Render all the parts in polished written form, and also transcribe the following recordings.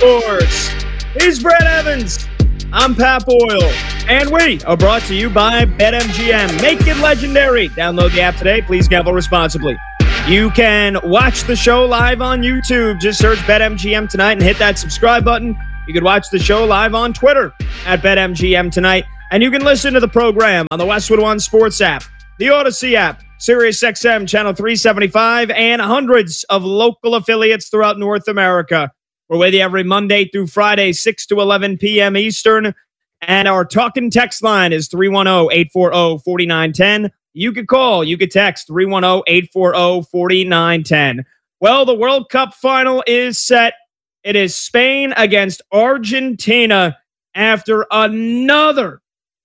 Sports. He's Brad Evans. I'm Pap Oil. And we are brought to you by BetMGM. Make it legendary. Download the app today. Please gamble responsibly. You can watch the show live on YouTube. Just search BetMGM Tonight and hit that subscribe button. You can watch the show live on Twitter at BetMGM Tonight. And you can listen to the program on the Westwood One Sports app, the Odyssey app, SiriusXM Channel 375, and hundreds of local affiliates throughout North America. We're with you every Monday through Friday, 6 to 11 p.m. Eastern. And our talking text line is 310-840-4910. You could call, you could text 310-840-4910. Well, the World Cup final is set. It is Spain against Argentina after another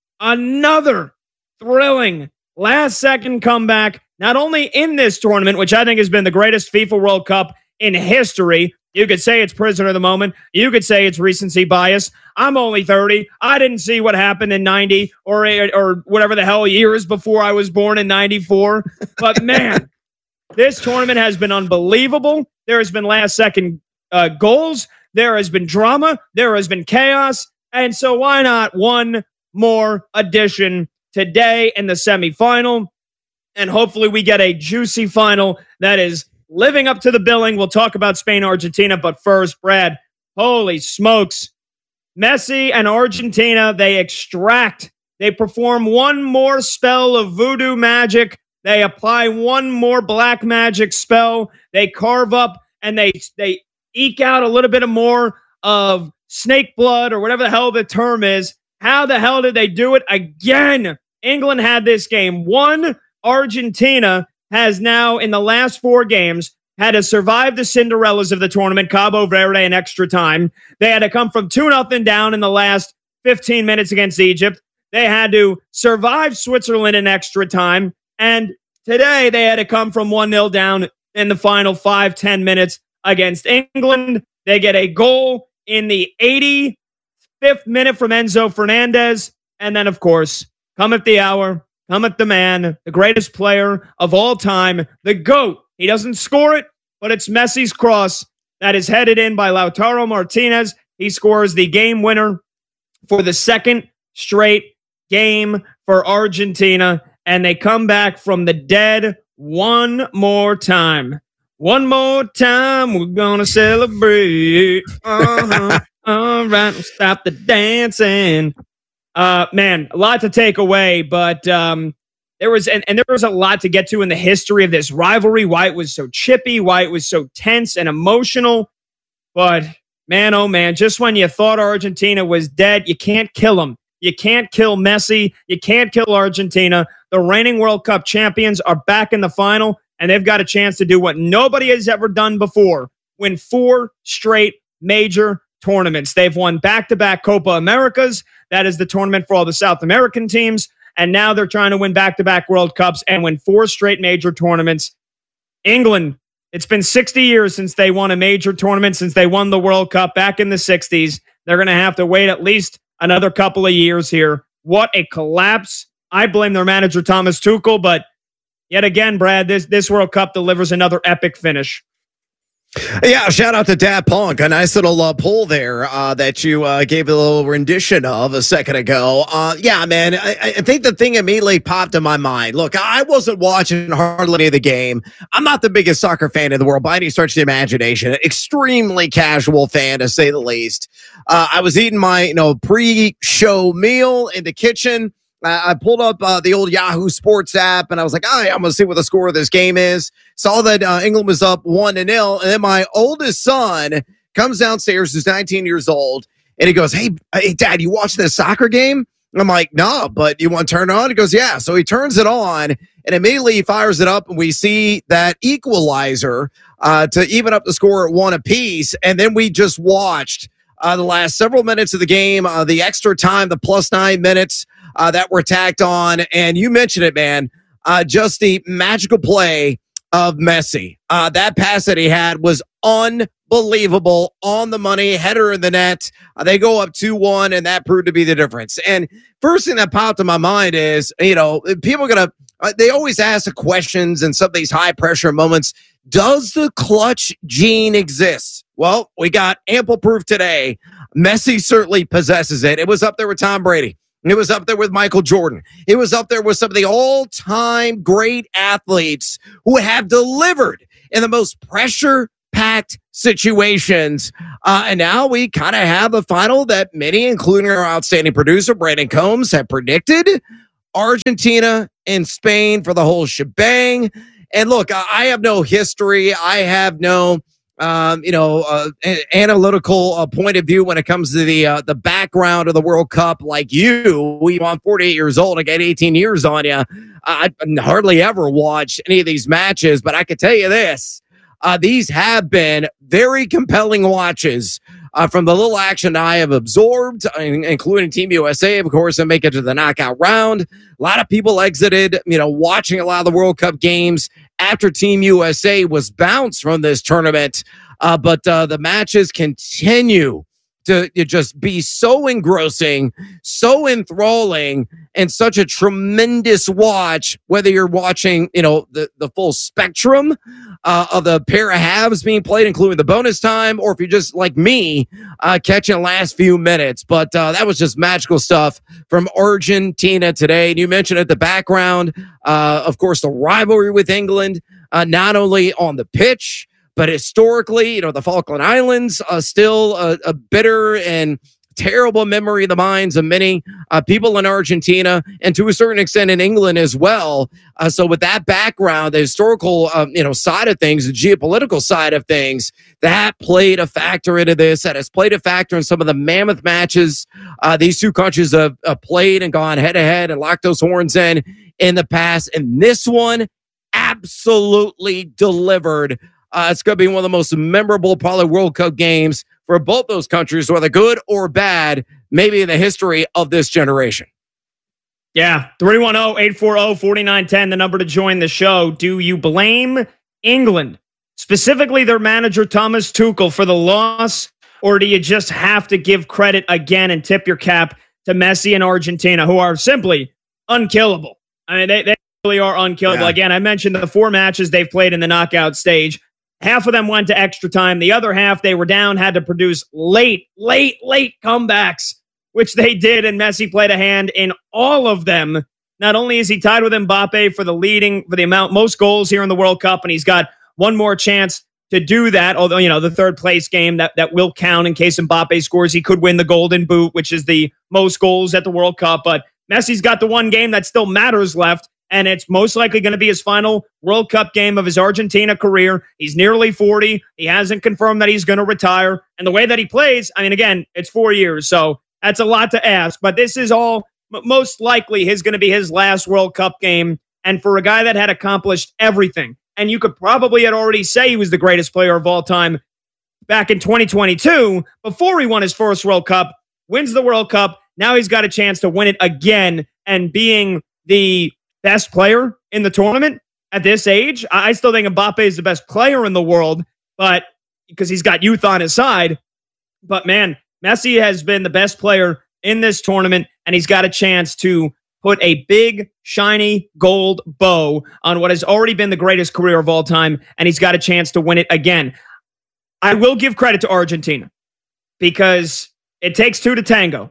thrilling last-second comeback, not only in this tournament, which I think has been the greatest FIFA World Cup in history. You could say it's prisoner of the moment. You could say it's recency bias. I'm only 30. I didn't see what happened in 90 or whatever the hell years before I was born in 94. But, man, this tournament has been unbelievable. There has been last-second goals. There has been drama. There has been chaos. And so why not one more edition today in the semifinal? And hopefully we get a juicy final that is living up to the billing. We'll talk about Spain, Argentina. But first, Brad, holy smokes. Messi and Argentina, they perform one more spell of voodoo magic. They apply one more black magic spell. They carve up and they eke out a little bit of more of snake blood or whatever the hell the term is. How the hell did they do it again? England had this game won. Argentina has now, in the last 4 games, had to survive the Cinderellas of the tournament, Cabo Verde in extra time. They had to come from 2-0 down in the last 15 minutes against Egypt. They had to survive Switzerland in extra time. And today they had to come from 1-0 down in the final 5-10 minutes against England. They get a goal in the 85th minute from Enzo Fernandez. And then, of course, cometh the hour, cometh the man, the greatest player of all time, the GOAT. He doesn't score it, but it's Messi's cross that is headed in by Lautaro Martinez. He scores the game winner for the second straight game for Argentina, and they come back from the dead one more time. One more time, we're going to celebrate. All right, stop the dancing. Man, a lot to take away, but there was a lot to get to in the history of this rivalry, why it was so chippy, why it was so tense and emotional. But man, oh man, just when you thought Argentina was dead, you can't kill them. You can't kill Messi. You can't kill Argentina. The reigning World Cup champions are back in the final, and they've got a chance to do what nobody has ever done before, win 4 straight major tournaments. They've won back-to-back Copa Americas. That is the tournament for all the South American teams. And now they're trying to win back-to-back World Cups and win 4 straight major tournaments. England, it's been 60 years since they won a major tournament, since they won the World Cup back in the 60s. They're going to have to wait at least another couple of years here. What a collapse. I blame their manager, Thomas Tuchel, but yet again, Brad, this World Cup delivers another epic finish. Yeah, shout out to Dad Punk. A nice little poll there that you gave a little rendition of a second ago. Yeah, man, I think the thing immediately popped in my mind. Look, I wasn't watching hardly any of the game. I'm not the biggest soccer fan in the world by any stretch of the imagination. Extremely casual fan, to say the least. I was eating my pre-show meal in the kitchen. I pulled up the old Yahoo Sports app, and I was like, all right, I'm going to see what the score of this game is. Saw that England was up 1-0, and then my oldest son comes downstairs, who's 19 years old, and he goes, hey, Dad, you watch this soccer game? And I'm like, no, but you want to turn it on? He goes, yeah. So he turns it on, and immediately he fires it up, and we see that equalizer to even up the score at 1 apiece, and then we just watched the last several minutes of the game, the extra time, the plus 9 minutes, that were tacked on. And you mentioned it, man, just the magical play of Messi. That pass that he had was unbelievable, on the money, header in the net. They go up 2-1, and that proved to be the difference. And first thing that popped in my mind is, people are going to they always ask the questions in some of these high pressure moments. Does the clutch gene exist? Well, we got ample proof today. Messi certainly possesses it. It was up there with Tom Brady. It was up there with Michael Jordan. It was up there with some of the all-time great athletes who have delivered in the most pressure-packed situations. And now we kind of have a final that many, including our outstanding producer, Brandon Combs, have predicted. Argentina and Spain for the whole shebang. And look, I have no history. I have no analytical point of view when it comes to the background of the World Cup like you. I'm 48 years old. I got 18 years on you. I hardly ever watched any of these matches, but I can tell you this. These have been very compelling watches from the little action I have absorbed, including Team USA, of course, and make it to the knockout round. A lot of people exited, watching a lot of the World Cup games after Team USA was bounced from this tournament. But the matches continue to just be so engrossing, so enthralling, and such a tremendous watch, whether you're watching, the full spectrum of the pair of halves being played, including the bonus time, or if you're just like me, catching the last few minutes. But that was just magical stuff from Argentina today. And you mentioned at the background, of course, the rivalry with England, not only on the pitch, but historically, the Falkland Islands still a bitter and terrible memory in the minds of many people in Argentina, and to a certain extent in England as well. So with that background, the historical side of things, the geopolitical side of things, that played a factor into this. That has played a factor in some of the mammoth matches these two countries have played and gone head to head and locked those horns in the past. And this one absolutely delivered. It's going to be one of the most memorable, probably, World Cup games for both those countries, whether good or bad, maybe in the history of this generation. Yeah, 310-840-4910, the number to join the show. Do you blame England, specifically their manager, Thomas Tuchel, for the loss, or do you just have to give credit again and tip your cap to Messi and Argentina, who are simply unkillable? I mean, they really are unkillable. Yeah. Again, I mentioned the 4 matches they've played in the knockout stage. Half of them went to extra time. The other half, they were down, had to produce late comebacks, which they did, and Messi played a hand in all of them. Not only is he tied with Mbappe for the most goals here in the World Cup, and he's got one more chance to do that, although, the third place game that will count in case Mbappe scores. He could win the Golden Boot, which is the most goals at the World Cup, but Messi's got the one game that still matters left, and it's most likely going to be his final World Cup game of his Argentina career. He's nearly 40. He hasn't confirmed that he's going to retire. And the way that he plays, I mean, again, it's 4 years, so that's a lot to ask. But this is all most likely going to be his last World Cup game. And for a guy that had accomplished everything, and you could probably already say he was the greatest player of all time back in 2022, before he won his first World Cup, wins the World Cup. Now he's got a chance to win it again, and being the best player in the tournament at this age. I still think Mbappe is the best player in the world, but because he's got youth on his side. But man, Messi has been the best player in this tournament, and he's got a chance to put a big, shiny gold bow on what has already been the greatest career of all time, and he's got a chance to win it again. I will give credit to Argentina because it takes 2 to tango.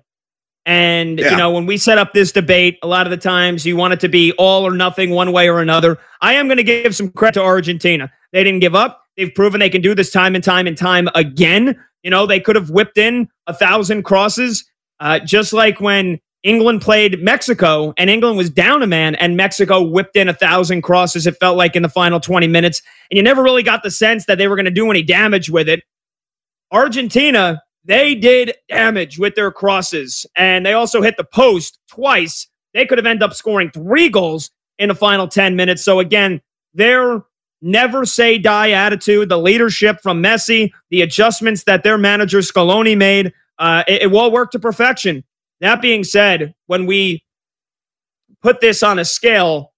And, when we set up this debate, a lot of the times you want it to be all or nothing one way or another. I am going to give some credit to Argentina. They didn't give up. They've proven they can do this time and time and time again. They could have whipped in 1,000 crosses, just like when England played Mexico and England was down a man and Mexico whipped in 1,000 crosses, it felt like, in the final 20 minutes. And you never really got the sense that they were going to do any damage with it. Argentina, they did damage with their crosses, and they also hit the post twice. They could have ended up scoring 3 goals in the final 10 minutes. So again, their never say die attitude, the leadership from Messi, the adjustments that their manager Scaloni made, it will work to perfection. That being said, when we put this on a scale,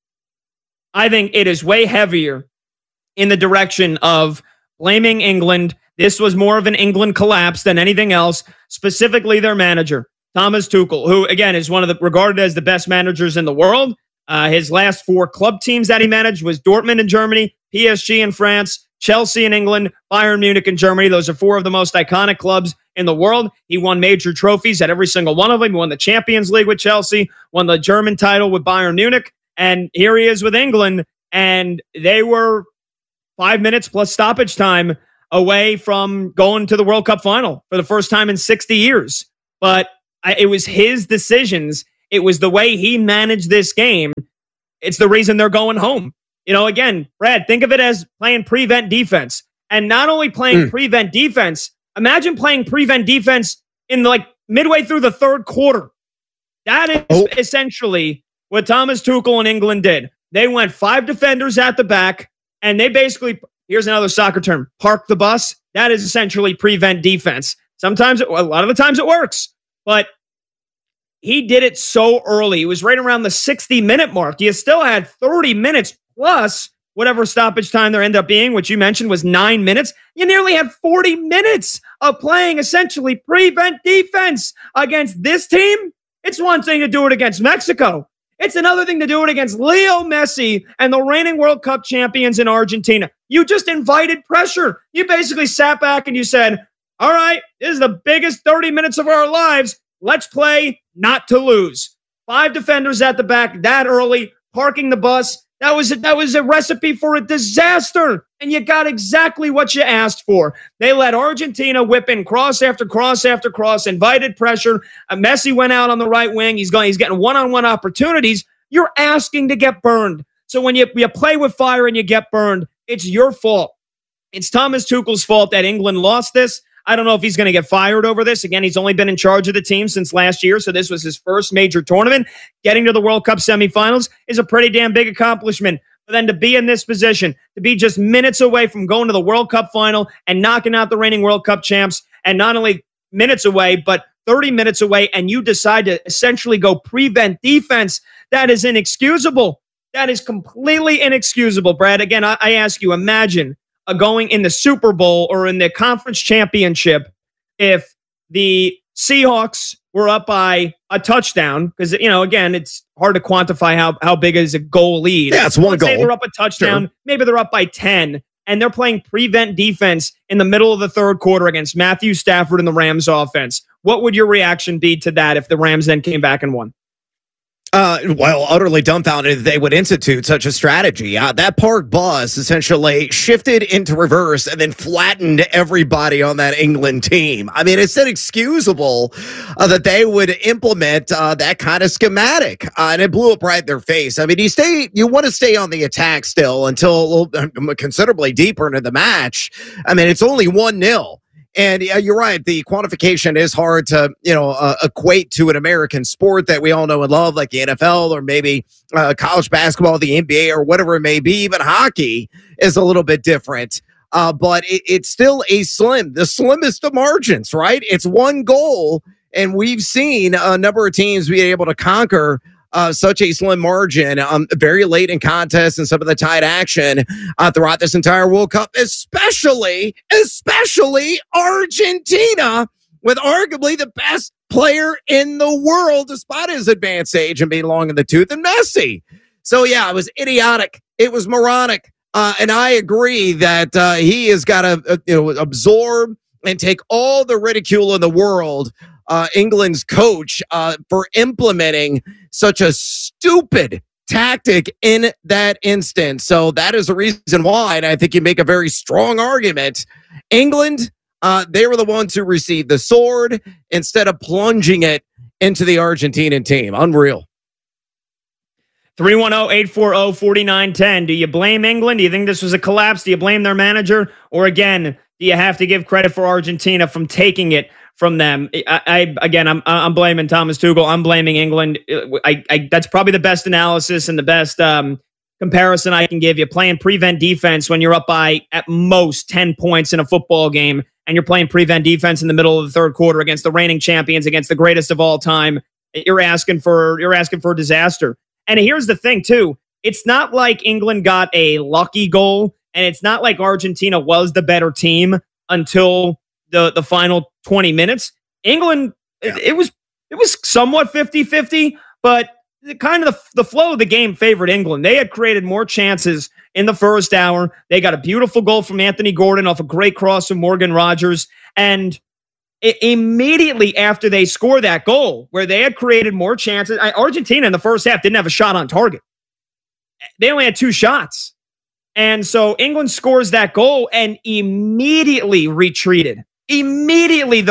I think it is way heavier in the direction of blaming England. This was more of an England collapse than anything else, specifically their manager, Thomas Tuchel, who, again, is regarded as the best managers in the world. His last 4 club teams that he managed was Dortmund in Germany, PSG in France, Chelsea in England, Bayern Munich in Germany. Those are 4 of the most iconic clubs in the world. He won major trophies at every single one of them. He won the Champions League with Chelsea, won the German title with Bayern Munich, and here he is with England, and they were 5 minutes plus stoppage time away from going to the World Cup final for the first time in 60 years. But it was his decisions. It was the way he managed this game. It's the reason they're going home. You know, again, Brad, think of it as playing prevent defense. And not only playing prevent defense, imagine playing prevent defense in midway through the third quarter. That is essentially what Thomas Tuchel and England did. They went 5 defenders at the back, and they basically, here's another soccer term, park the bus. That is essentially prevent defense. Sometimes, a lot of the times it works, but he did it so early. It was right around the 60-minute mark. You still had 30 minutes plus whatever stoppage time there ended up being, which you mentioned was 9 minutes. You nearly had 40 minutes of playing essentially prevent defense against this team. It's one thing to do it against Mexico. It's another thing to do it against Leo Messi and the reigning World Cup champions in Argentina. You just invited pressure. You basically sat back and you said, all right, this is the biggest 30 minutes of our lives. Let's play not to lose. 5 defenders at the back that early, parking the bus. That was a recipe for a disaster, and you got exactly what you asked for. They let Argentina whip in cross after cross after cross, invited pressure. Messi went out on the right wing. He's getting one-on-one opportunities. You're asking to get burned. So when you play with fire and you get burned, it's your fault. It's Thomas Tuchel's fault that England lost this. I don't know if he's going to get fired over this. Again, he's only been in charge of the team since last year, so this was his first major tournament. Getting to the World Cup semifinals is a pretty damn big accomplishment. But then to be in this position, to be just minutes away from going to the World Cup final and knocking out the reigning World Cup champs, and not only minutes away, but 30 minutes away, and you decide to essentially go prevent defense, that is inexcusable. That is completely inexcusable, Brad. Again, I ask you, imagine going in the Super Bowl or in the conference championship if the Seahawks were up by a touchdown, because, you know, again, it's hard to quantify how big is a goal lead. Yeah, it's one goal. Say they're up a touchdown, sure. Maybe they're up by 10, and they're playing prevent defense in the middle of the third quarter against Matthew Stafford and the Rams offense. What would your reaction be to that if the Rams then came back and won? Well, utterly dumbfounded they would institute such a strategy. That park bus essentially shifted into reverse and then flattened everybody on that England team. I mean, it's inexcusable that they would implement that kind of schematic, and it blew up right in their face. I mean, you want to stay on the attack still until considerably deeper into the match. I mean, it's only 1-0. And you're right. The quantification is hard to, equate to an American sport that we all know and love, like the NFL or maybe college basketball, the NBA, or whatever it may be. Even hockey is a little bit different. But it's still the slimmest of margins, right? It's 1 goal. And we've seen a number of teams be able to conquer such a slim margin very late in contests and some of the tight action throughout this entire World Cup, especially Argentina, with arguably the best player in the world despite his advanced age and being long in the tooth, and Messi. So yeah, it was idiotic. It was moronic. And I agree that he has got to absorb and take all the ridicule in the world, England's coach, for implementing such a stupid tactic in that instance. So that is the reason why, and I think you make a very strong argument. England, they were the ones who received the sword instead of plunging it into the Argentinian team. Unreal. 310-840-4910. Do you blame England? Do you think this was a collapse? Do you blame their manager? Or again, do you have to give credit for Argentina from taking it from them? I'm blaming Thomas Tuchel. I'm blaming England. That's probably the best analysis and the best comparison I can give you. Playing prevent defense when you're up by at most 10 points in a football game, and you're playing prevent defense in the middle of the third quarter against the reigning champions, against the greatest of all time. You're asking for disaster. And here's the thing too. It's not like England got a lucky goal, and it's not like Argentina was the better team until the final 20 minutes. England, it was somewhat 50-50, but kind of the flow of the game favored England. They had created more chances in the first hour. They got a beautiful goal from Anthony Gordon off a great cross from Morgan Rogers. And immediately after they score that goal, where they had created more chances, Argentina in the first half didn't have a shot on target. They only had 2 shots. And so England scores that goal and immediately retreated. Immediately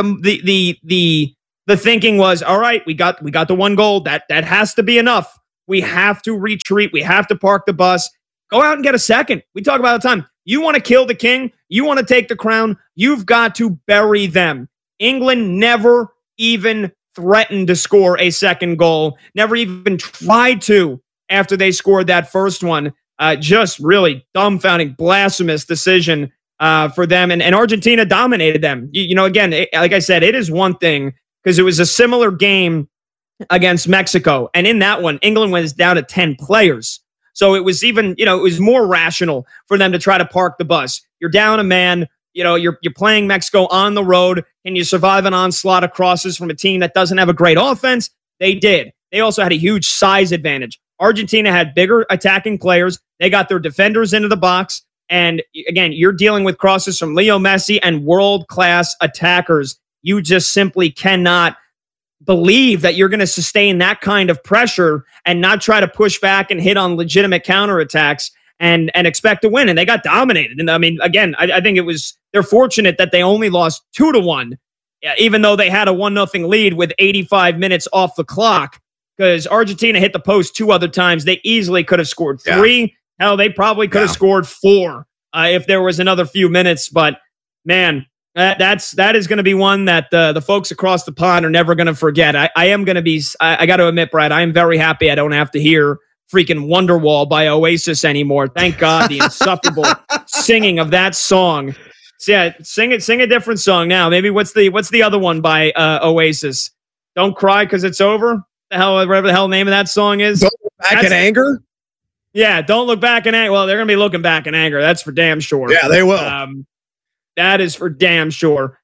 the thinking was, all right, we got the 1 goal. That has to be enough. We have to retreat. We have to park the bus. Go out and get a second. We talk about it all the time. You want to kill the king? You want to take the crown? You've got to bury them. England never even threatened to score a second goal. Never even tried to after they scored that first one. Just really dumbfounding, blasphemous decision for them. And Argentina dominated them. Again, like I said, it is one thing because it was a similar game against Mexico. And in that one, England was down to 10 players. So it was even, it was more rational for them to try to park the bus. You're down a man, you're playing Mexico on the road. Can you survive an onslaught of crosses from a team that doesn't have a great offense? They did. They also had a huge size advantage. Argentina had bigger attacking players. They got their defenders into the box. And again, you're dealing with crosses from Leo Messi and world-class attackers. You just simply cannot believe that you're going to sustain that kind of pressure and not try to push back and hit on legitimate counterattacks and expect to win. And they got dominated. And I mean, again, I think they're fortunate that they only lost 2-1, even though they had a 1-0 lead with 85 minutes off the clock, because Argentina hit the post 2 other times. They easily could have scored 3. Yeah. Hell, they probably could have scored 4 if there was another few minutes. But man, that is going to be one that the folks across the pond are never going to forget. I got to admit, Brad, I am very happy I don't have to hear freaking Wonderwall by Oasis anymore. Thank God, the insufferable singing of that song. So yeah, sing a different song now. Maybe what's the other one by Oasis? Don't Cry Because It's Over. Whatever the hell the name of that song is. Don't Look Back in Anger. Yeah, Don't Look Back in Anger. Well, they're going to be looking back in anger. That's for damn sure. Yeah, they will. That is for damn sure.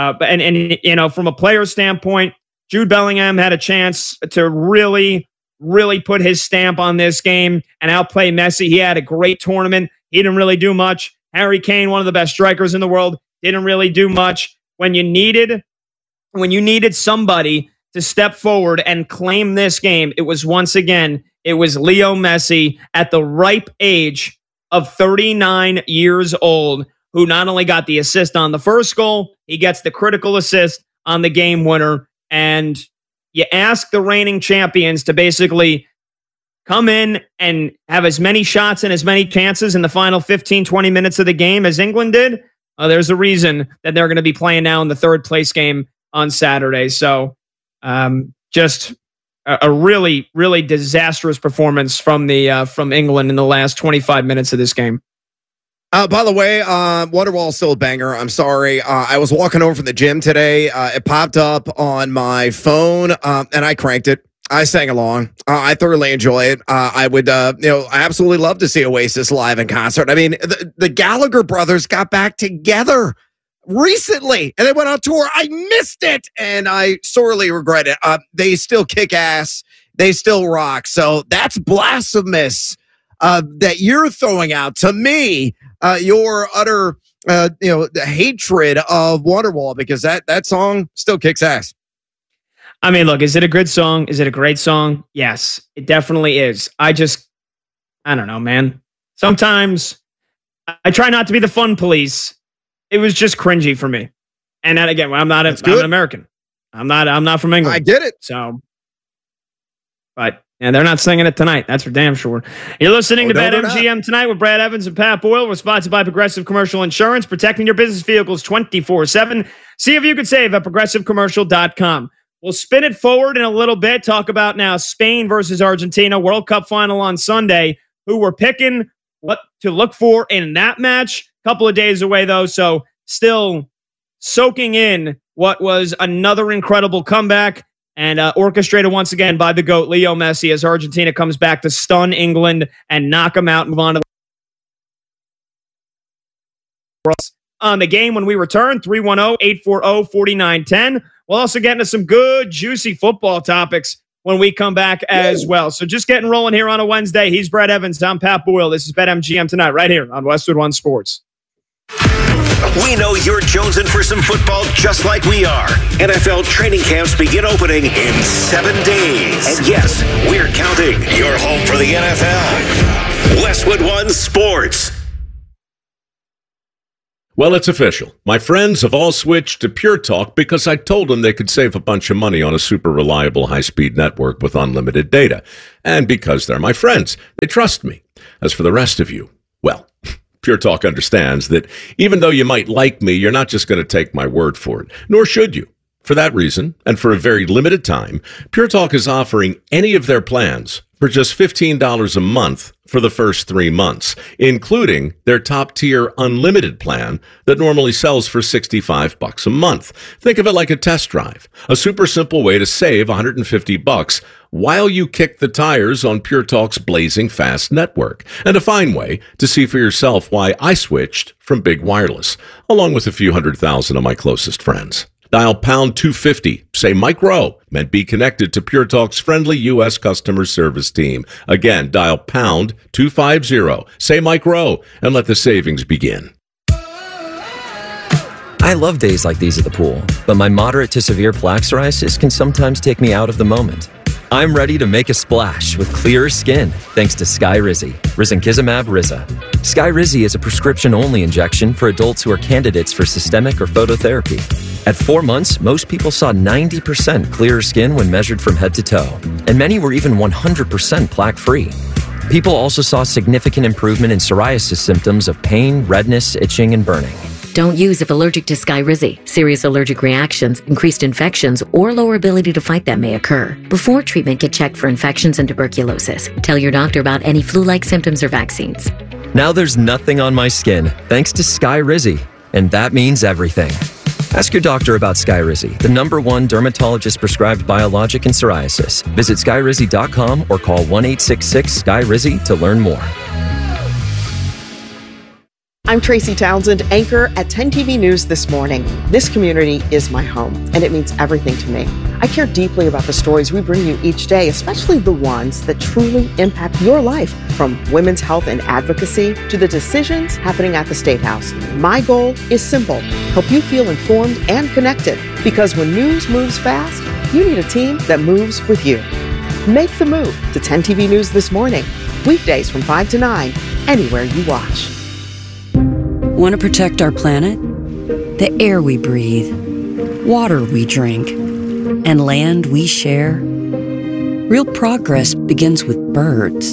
But from a player standpoint, Jude Bellingham had a chance to really, really put his stamp on this game and outplay Messi. He had a great tournament. He didn't really do much. Harry Kane, one of the best strikers in the world, didn't really do much. When you needed somebody to step forward and claim this game, it was Leo Messi at the ripe age of 39 years old, who not only got the assist on the first goal, he gets the critical assist on the game winner. And you ask the reigning champions to basically come in and have as many shots and as many chances in the final 15, 20 minutes of the game as England did. There's a reason that they're going to be playing now in the 3rd place game on Saturday. So just a really, really disastrous performance from England in the last 25 minutes of this game. By the way, Wonderwall's still a banger. I'm sorry. I was walking over from the gym today. It popped up on my phone, and I cranked it. I sang along. I thoroughly enjoy it. I would, I absolutely love to see Oasis live in concert. I mean, the Gallagher brothers got back together recently, and they went on tour. I missed it, and I sorely regret it. They still kick ass. They still rock. So that's blasphemous that you're throwing out to me. Your utter, hatred of Wonderwall, because that song still kicks ass. I mean, look, is it a good song? Is it a great song? Yes, it definitely is. I don't know, man. Sometimes I try not to be the fun police. It was just cringy for me. And then again, I'm an American. I'm not from England. I get it. So, but and they're not singing it tonight. That's for damn sure. You're listening to BetMGM Tonight with Brad Evans and Pat Boyle. We're sponsored by Progressive Commercial Insurance, protecting your business vehicles 24/7. See if you could save at progressivecommercial.com. We'll spin it forward in a little bit. Talk about now Spain versus Argentina, World Cup final on Sunday. Who we're picking, what to look for in that match. Couple of days away, though, so still soaking in what was another incredible comeback and orchestrated once again by the GOAT, Leo Messi, as Argentina comes back to stun England and knock them out and move on to the game when we return. 310-840-4910. We'll also get into some good, juicy football topics when we come back as well. So just getting rolling here on a Wednesday. He's Brett Evans. I'm Pat Boyle. This is BetMGM Tonight right here on Westwood One Sports. We know you're jonesing for some football just like we are. NFL training camps begin opening in 7 days. And yes, we're counting. Your home for the NFL. Westwood One Sports. Well, it's official. My friends have all switched to Pure Talk because I told them they could save a bunch of money on a super reliable high-speed network with unlimited data. And because they're my friends, they trust me. As for the rest of you, well, Pure Talk understands that even though you might like me, you're not just going to take my word for it, nor should you. For that reason, and for a very limited time, Pure Talk is offering any of their plans for just $15 a month for the first 3 months, including their top-tier unlimited plan that normally sells for $65 a month. Think of it like a test drive, a super simple way to save $150 while you kick the tires on Pure Talk's blazing fast network, and a fine way to see for yourself why I switched from big wireless, along with a few 100,000 of my closest friends. Dial pound 250, say Mike Rowe, and be connected to Pure Talk's friendly U.S. customer service team. Again, dial pound 250, say Mike Rowe, and let the savings begin. I love days like these at the pool, but my moderate to severe plaque psoriasis can sometimes take me out of the moment. I'm ready to make a splash with clearer skin thanks to Skyrizi, risankizumab Riza. Skyrizi is a prescription-only injection for adults who are candidates for systemic or phototherapy. At 4 months, most people saw 90% clearer skin when measured from head to toe, and many were even 100% plaque-free. People also saw significant improvement in psoriasis symptoms of pain, redness, itching, and burning. Don't use if allergic to Skyrizi. Serious allergic reactions, increased infections, or lower ability to fight them may occur. Before treatment, get checked for infections and tuberculosis. Tell your doctor about any flu-like symptoms or vaccines. Now there's nothing on my skin thanks to Skyrizi, and that means everything. Ask your doctor about Skyrizi, the #1 dermatologist-prescribed biologic in psoriasis. Visit Skyrizi.com or call 1-866-SKY-RIZI to learn more. I'm Tracy Townsend, anchor at 10 TV News This Morning. This community is my home, and it means everything to me. I care deeply about the stories we bring you each day, especially the ones that truly impact your life, from women's health and advocacy to the decisions happening at the State House. My goal is simple: help you feel informed and connected, because when news moves fast, you need a team that moves with you. Make the move to 10 TV News This Morning, weekdays from 5 to 9, anywhere you watch. Want to protect our planet? The air we breathe, water we drink, and land we share? Real progress begins with birds.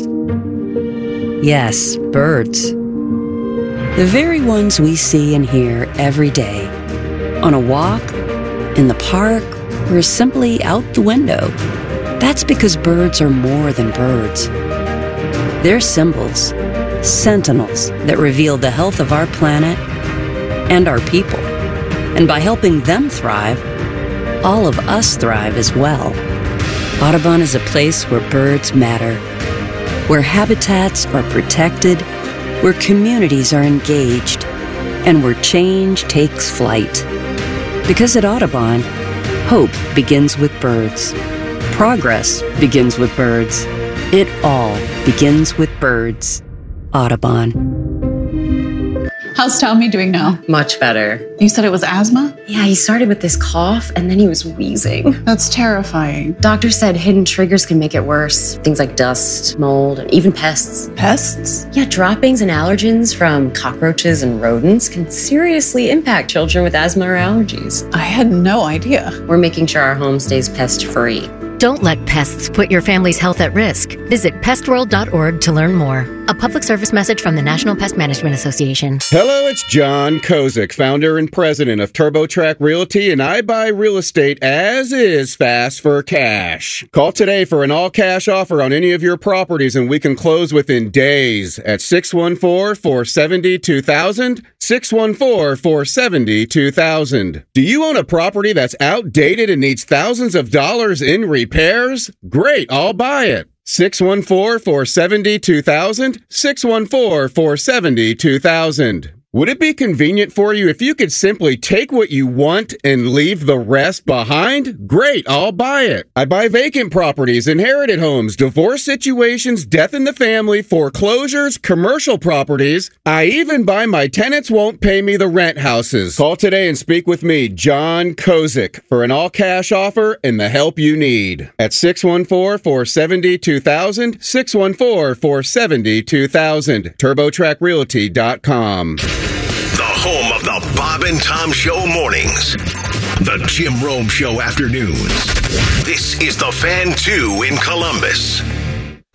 Yes, birds. The very ones we see and hear every day. On a walk, in the park, or simply out the window. That's because birds are more than birds. They're symbols. Sentinels that reveal the health of our planet and our people. And by helping them thrive, all of us thrive as well. Audubon is a place where birds matter, where habitats are protected, where communities are engaged, and where change takes flight. Because at Audubon, hope begins with birds. Progress begins with birds. It all begins with birds. Audubon. How's Tommy doing now? Much better. You said it was asthma? Yeah, he started with this cough and then he was wheezing. That's terrifying. Doctor said hidden triggers can make it worse. Things like dust, mold, and even pests. Pests? Yeah, droppings and allergens from cockroaches and rodents can seriously impact children with asthma or allergies. I had no idea. We're making sure our home stays pest-free. Don't let pests put your family's health at risk. Visit pestworld.org to learn more. A public service message from the National Pest Management Association. Hello, it's John Kozik, founder and president of TurboTrack Realty, and I buy real estate as is fast for cash. Call today for an all-cash offer on any of your properties, and we can close within days at 614-470-2000, 614-470-2000. Do you own a property that's outdated and needs thousands of dollars in repairs? Great, I'll buy it. 614-470-2000, 614-470-2000. Would it be convenient for you if you could simply take what you want and leave the rest behind? Great, I'll buy it. I buy vacant properties, inherited homes, divorce situations, death in the family, foreclosures, commercial properties. I even buy my tenants won't pay me the rent houses. Call today and speak with me, John Kozik, for an all-cash offer and the help you need. At 614-470-2000, 614-470-2000, TurboTrackRealty.com. The home of the Bob and Tom Show mornings. The Jim Rome Show afternoons. This is the Fan 2 in Columbus.